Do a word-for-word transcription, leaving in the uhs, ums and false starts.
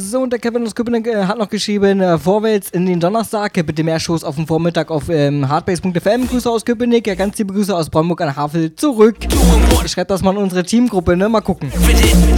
So, und der Kevin aus Köpenick äh, hat noch geschrieben, äh, vorwärts in den Donnerstag, äh, bitte mehr Shows auf dem Vormittag auf ähm, hardbase punkt f m. Grüße aus Köpenick, ja, ganz liebe Grüße aus Brandenburg an Havel zurück. Schreibt das mal in unsere Teamgruppe, ne? Mal gucken.